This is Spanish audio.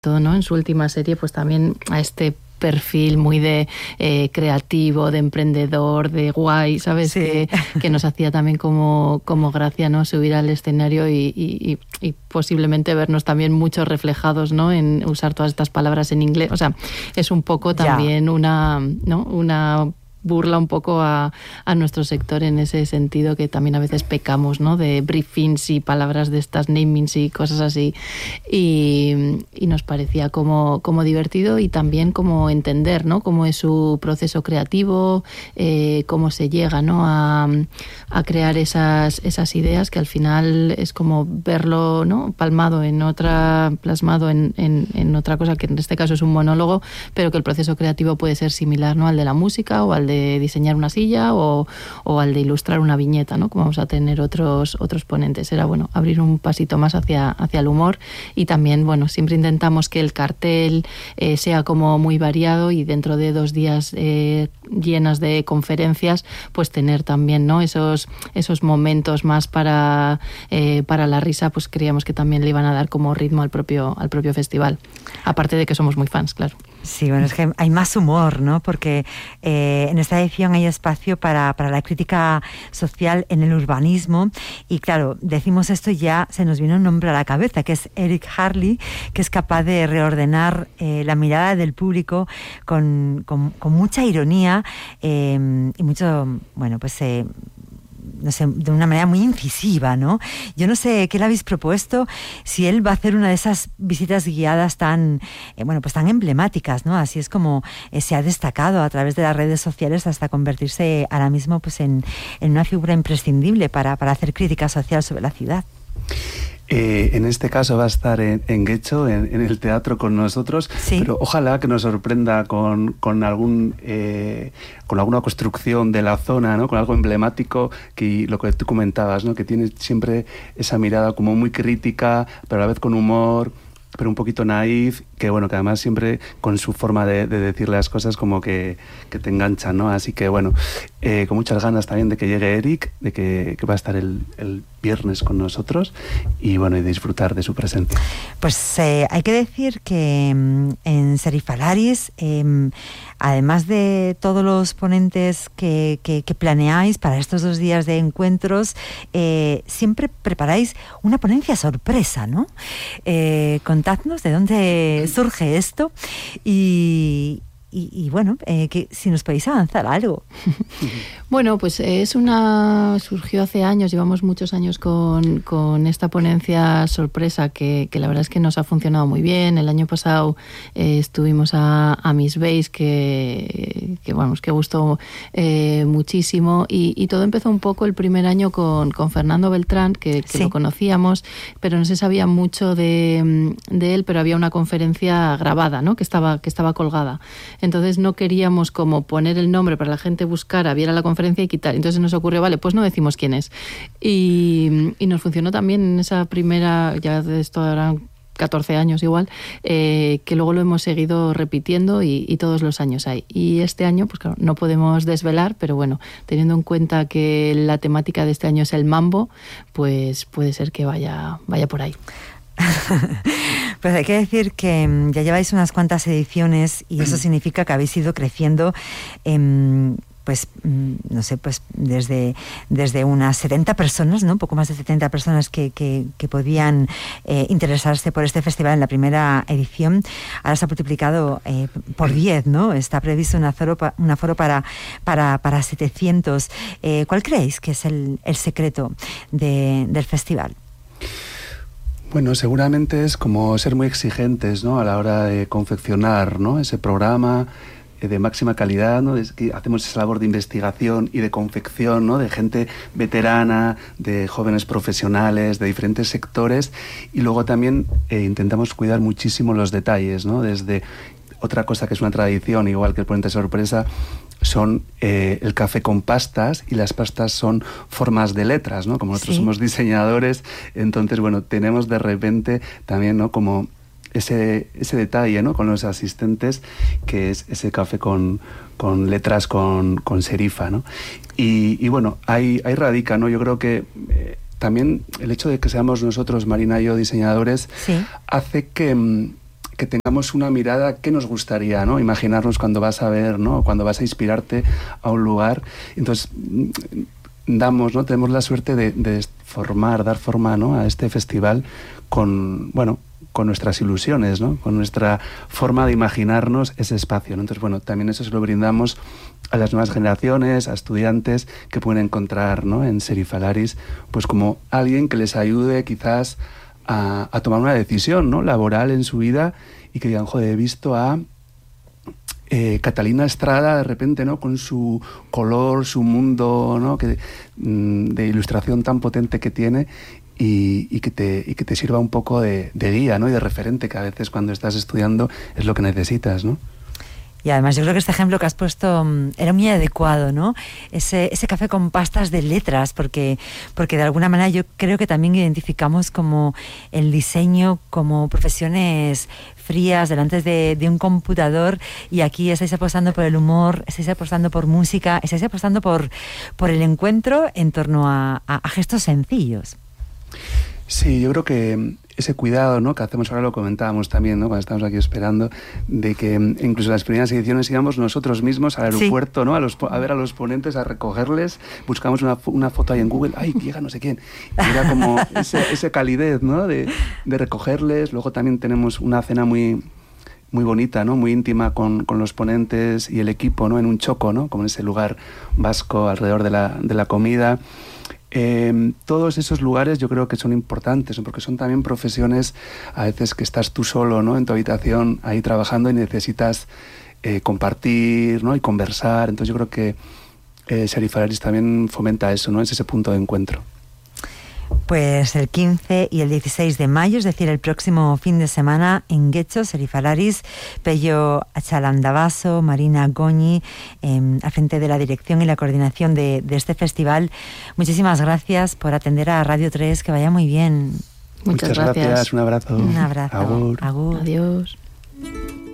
todo, ¿no? En su última serie, pues también a este perfil muy de creativo, de emprendedor, de guay, ¿sabes? Sí. Que nos hacía también como gracia, ¿no? Subir al escenario y posiblemente vernos también mucho reflejados, ¿no? En usar todas estas palabras en inglés. O sea, es un poco también una burla un poco a nuestro sector en ese sentido, que también a veces pecamos, ¿no? De briefings y palabras de estas, namings y cosas así, y nos parecía como divertido y también como entender, ¿no? Cómo es su proceso creativo, cómo se llega, ¿no? a crear esas ideas, que al final es como verlo, ¿no? Plasmado en otra cosa, que en este caso es un monólogo, pero que el proceso creativo puede ser similar, ¿no? Al de la música o al de diseñar una silla o al de ilustrar una viñeta, ¿no? Como vamos a tener otros ponentes. Era, bueno, abrir un pasito más hacia el humor, y también, bueno, siempre intentamos que el cartel sea como muy variado, y dentro de 2 días llenas de conferencias, pues tener también, ¿no? Esos momentos más para la risa, pues creíamos que también le iban a dar como ritmo al propio festival. Aparte de que somos muy fans, claro. Sí, bueno, es que hay más humor, ¿no? Porque en esta edición hay espacio para la crítica social en el urbanismo, y claro, decimos esto y ya se nos viene un nombre a la cabeza, que es Eric Harley, que es capaz de reordenar la mirada del público con mucha ironía y mucho, bueno, pues no sé, de una manera muy incisiva, ¿no? Yo no sé qué le habéis propuesto, si él va a hacer una de esas visitas guiadas tan, pues tan emblemáticas, ¿no? Así es como se ha destacado a través de las redes sociales hasta convertirse ahora mismo pues en una figura imprescindible para hacer crítica social sobre la ciudad. En este caso va a estar en Getxo, en el teatro con nosotros, sí. Pero ojalá que nos sorprenda con alguna construcción de la zona, ¿no? Con algo emblemático, que lo que tú comentabas, ¿no? Que tiene siempre esa mirada como muy crítica, pero a la vez con humor, pero un poquito naif, que bueno, que además siempre con su forma de decir las cosas como que te enganchan, ¿no? Así que bueno, con muchas ganas también de que llegue Eric, de que va a estar el viernes con nosotros, y bueno, y disfrutar de su presencia. Pues hay que decir que en Serifalaris, además de todos los ponentes que planeáis para estos 2 días de encuentros, siempre preparáis una ponencia sorpresa, ¿no? Contadnos de dónde surge esto y bueno, que si nos podéis avanzar algo. Bueno, pues surgió hace años, llevamos muchos años con esta ponencia sorpresa que la verdad es que nos ha funcionado muy bien. El año pasado estuvimos a Miss Base, que gustó muchísimo, y todo empezó un poco el primer año con Fernando Beltrán, que sí, lo conocíamos, pero no se sabía mucho de él, pero había una conferencia grabada, ¿no? que estaba colgada. Entonces no queríamos como poner el nombre para la gente buscara, viera la conferencia y quitar. Entonces nos ocurrió, vale, pues no decimos quién es. Y nos funcionó también en esa primera, ya de esto eran 14 años igual, que luego lo hemos seguido repitiendo y todos los años hay. Y este año, pues claro, no podemos desvelar, pero bueno, teniendo en cuenta que la temática de este año es el mambo, pues puede ser que vaya por ahí. Pues hay que decir que ya lleváis unas cuantas ediciones, y eso significa que habéis ido creciendo, pues no sé, pues desde unas 70 personas, ¿no? Un poco más de 70 personas que podían interesarse por este festival en la primera edición. Ahora se ha multiplicado por 10, ¿no? Está previsto un aforo para 700. ¿Cuál creéis que es el secreto del festival? Bueno, seguramente es como ser muy exigentes, ¿no? A la hora de confeccionar, ¿no? Ese programa de máxima calidad, ¿no? Es que hacemos esa labor de investigación y de confección, ¿no? De gente veterana, de jóvenes profesionales, de diferentes sectores, y luego también intentamos cuidar muchísimo los detalles, ¿no? Desde otra cosa que es una tradición, igual que el ponente sorpresa, son el café con pastas, y las pastas son formas de letras, ¿no? Como nosotros somos diseñadores, entonces, bueno, tenemos de repente también, ¿no? Como ese detalle, ¿no? Con los asistentes, que es ese café con letras con serifa, ¿no? Y bueno, ahí radica, ¿no? Yo creo que también el hecho de que seamos nosotros, Marina y yo, diseñadores, hace que que tengamos una mirada que nos gustaría, ¿no? Imaginarnos cuando vas a ver, ¿no? Cuando vas a inspirarte a un lugar. Entonces, tenemos la suerte de dar forma, ¿no? A este festival con nuestras ilusiones, ¿no? Con nuestra forma de imaginarnos ese espacio, ¿no? Entonces, también eso se lo brindamos a las nuevas generaciones, a estudiantes que pueden encontrar, ¿no? En Serifalaris, pues como alguien que les ayude quizás a tomar una decisión, ¿no? Laboral en su vida, y que digan, joder, he visto a Catalina Estrada de repente, ¿no? Con su color, su mundo, ¿no? De ilustración tan potente que tiene, y que te sirva un poco de guía, ¿no? Y de referente, que a veces cuando estás estudiando es lo que necesitas, ¿no? Y además yo creo que este ejemplo que has puesto era muy adecuado, ¿no? Ese café con pastas de letras, porque de alguna manera yo creo que también identificamos como el diseño como profesiones frías delante de un computador, y aquí estáis apostando por el humor, estáis apostando por música, estáis apostando por el encuentro en torno a gestos sencillos. Sí, yo creo que ese cuidado, ¿no? Que hacemos ahora, lo comentábamos también, ¿no? Cuando estamos aquí esperando, de que incluso en las primeras ediciones íbamos nosotros mismos al aeropuerto, sí, ¿no? A ver a los ponentes, a recogerles, buscamos una foto ahí en Google, ¡ay, llega no sé quién! Y era como ese calidez, ¿no? De recogerles. Luego también tenemos una cena muy bonita, ¿no? Muy íntima con los ponentes y el equipo, ¿no? En un choco, ¿no? Como en ese lugar vasco alrededor de la comida. Todos esos lugares yo creo que son importantes, ¿no? Porque son también profesiones a veces que estás tú solo, ¿no? En tu habitación ahí trabajando, y necesitas compartir, ¿no? Y conversar. Entonces yo creo que Serifalaris también fomenta eso, ¿no? Es ese punto de encuentro. Pues el 15 y el 16 de mayo, es decir, el próximo fin de semana, en Getxo, Serifalaris, Pello Achalandabaso, Marina Goñi, al frente de la dirección y la coordinación de este festival. Muchísimas gracias por atender a Radio 3, que vaya muy bien. Muchas gracias. Un abrazo. Un abrazo. Agur. Agur. Adiós.